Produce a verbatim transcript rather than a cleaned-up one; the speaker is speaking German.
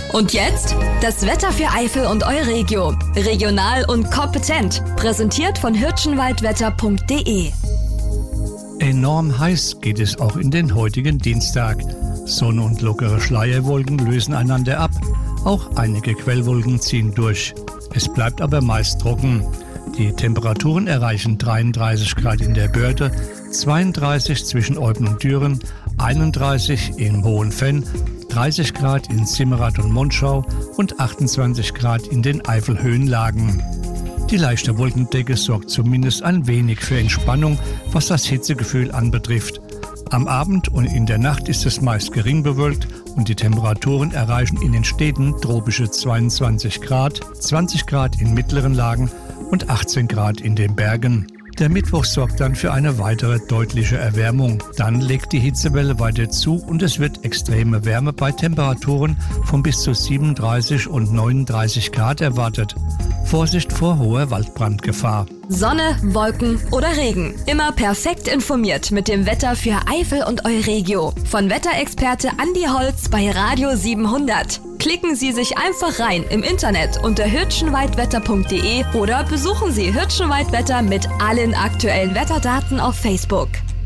Und jetzt das Wetter für Eifel und Euregio. Regional und kompetent. Präsentiert von hirschenwaldwetter punkt de. Enorm heiß geht es auch in den heutigen Dienstag. Sonne und lockere Schleierwolken lösen einander ab. Auch einige Quellwolken ziehen durch. Es bleibt aber meist trocken. Die Temperaturen erreichen dreiunddreißig Grad in der Börde, zweiunddreißig zwischen Eupen und Düren, einunddreißig in Hohenfenn, dreißig Grad in Simmerath und Monschau und achtundzwanzig Grad in den Eifelhöhenlagen. Die leichte Wolkendecke sorgt zumindest ein wenig für Entspannung, was das Hitzegefühl anbetrifft. Am Abend und in der Nacht ist es meist gering bewölkt und die Temperaturen erreichen in den Städten tropische zweiundzwanzig Grad, zwanzig Grad in mittleren Lagen und achtzehn Grad in den Bergen. Der Mittwoch sorgt dann für eine weitere deutliche Erwärmung. Dann legt die Hitzewelle weiter zu und es wird extreme Wärme bei Temperaturen von bis zu siebenunddreißig und neununddreißig Grad erwartet. Vorsicht vor hoher Waldbrandgefahr. Sonne, Wolken oder Regen. Immer perfekt informiert mit dem Wetter für Eifel und Euregio. Von Wetterexperte Andi Holz bei Radio siebenhundert. Klicken Sie sich einfach rein im Internet unter hirschenwaldwetter punkt de oder besuchen Sie Hirschenwaldwetter mit allen aktuellen Wetterdaten auf Facebook.